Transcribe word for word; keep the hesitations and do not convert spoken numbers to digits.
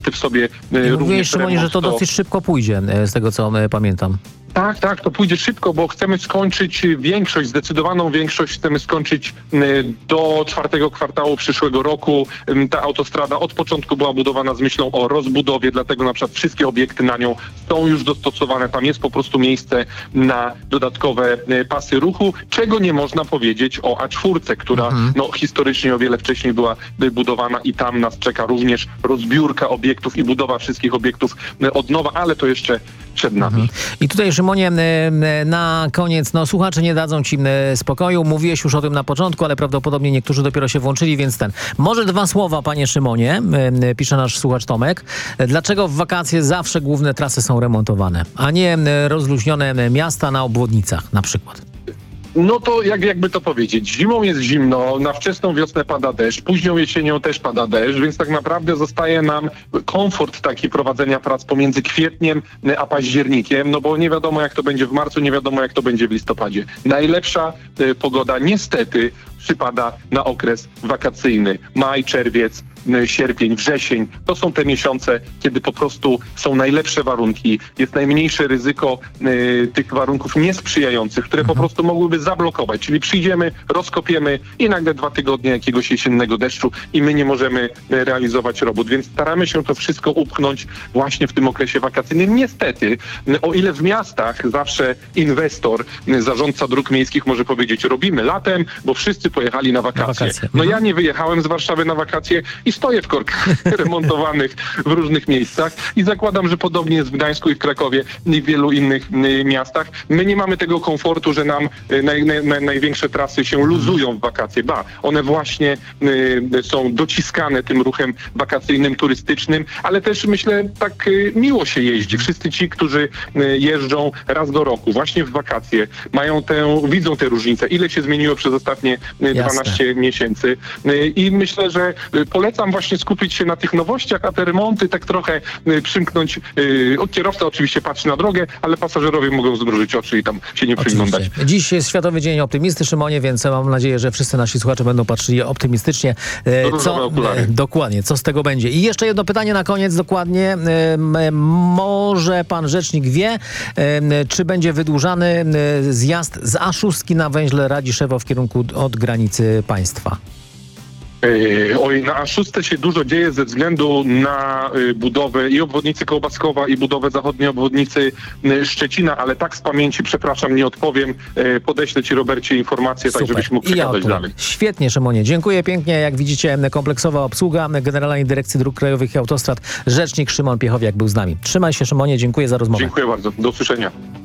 w sobie I również mówiłeś, Szymonie, że to remont, dosyć szybko pójdzie, z tego co pamiętam. Tak, tak, to pójdzie szybko, bo chcemy skończyć większość, zdecydowaną większość chcemy skończyć do czwartego kwartału przyszłego roku. Ta autostrada od początku była budowana z myślą o rozbudowie, dlatego na przykład wszystkie obiekty na nią są już dostosowane. Tam jest po prostu miejsce na dodatkowe pasy ruchu, czego nie można powiedzieć o A cztery, która mhm. no, historycznie o wiele wcześniej była budowana i tam nas czeka również rozbiórka obiektów i budowa wszystkich obiektów od nowa, ale to jeszcze przed nami. Mhm. I tutaj, Szymonie, na koniec, no słuchacze nie dadzą ci spokoju. Mówiłeś już o tym na początku, ale prawdopodobnie niektórzy dopiero się włączyli, więc ten. Może dwa słowa, panie Szymonie, pisze nasz słuchacz Tomek. Dlaczego w wakacje zawsze główne trasy są remontowane, a nie rozluźnione miasta na obwodnicach na przykład? No to jak, jakby to powiedzieć, zimą jest zimno, na wczesną wiosnę pada deszcz, późną jesienią też pada deszcz, więc tak naprawdę zostaje nam komfort taki prowadzenia prac pomiędzy kwietniem a październikiem, no bo nie wiadomo jak to będzie w marcu, nie wiadomo jak to będzie w listopadzie. Najlepsza y, pogoda niestety przypada na okres wakacyjny, maj, czerwiec, sierpień, wrzesień. To są te miesiące, kiedy po prostu są najlepsze warunki, jest najmniejsze ryzyko y, tych warunków niesprzyjających, które po prostu mogłyby zablokować. Czyli przyjdziemy, rozkopiemy i nagle dwa tygodnie jakiegoś jesiennego deszczu i my nie możemy realizować robót. Więc staramy się to wszystko upchnąć właśnie w tym okresie wakacyjnym. Niestety, o ile w miastach zawsze inwestor, zarządca dróg miejskich może powiedzieć, robimy latem, bo wszyscy pojechali na wakacje. Na wakacje. No ja nie wyjechałem z Warszawy na wakacje i stoję w korkach remontowanych w różnych miejscach i zakładam, że podobnie jest w Gdańsku i w Krakowie i w wielu innych miastach. My nie mamy tego komfortu, że nam naj, naj, największe trasy się luzują w wakacje. Ba, one właśnie y, są dociskane tym ruchem wakacyjnym, turystycznym, ale też myślę tak y, miło się jeździ. Wszyscy ci, którzy y, jeżdżą raz do roku, właśnie w wakacje, mają tę, widzą te różnice, ile się zmieniło przez ostatnie y, dwanaście Jasne. miesięcy. Y, I myślę, że y, polecam właśnie skupić się na tych nowościach, a te remonty tak trochę y, przymknąć. Y, kierowca oczywiście patrzy na drogę, ale pasażerowie mogą zmrużyć oczy i tam się nie przyglądać. Dziś jest Światowy Dzień Optymisty, Szymonie, więc mam nadzieję, że wszyscy nasi słuchacze będą patrzyli optymistycznie. E, co, e, dokładnie, co z tego będzie. I jeszcze jedno pytanie na koniec, dokładnie. E, może pan rzecznik wie, e, czy będzie wydłużany e, zjazd z A sześć na węźle Radziszewo w kierunku od granicy państwa? Oj, na A sześć się dużo dzieje ze względu na budowę i obwodnicy Kołbaskowa i budowę zachodniej obwodnicy Szczecina, ale tak z pamięci, przepraszam, nie odpowiem. Podeślę ci, Robercie, informacje, tak żebyś mógł przekazać dalej. Świetnie, Szymonie. Dziękuję pięknie. Jak widzicie, kompleksowa obsługa Generalnej Dyrekcji Dróg Krajowych i Autostrad. Rzecznik Szymon Piechowiak był z nami. Trzymaj się, Szymonie. Dziękuję za rozmowę. Dziękuję bardzo. Do usłyszenia.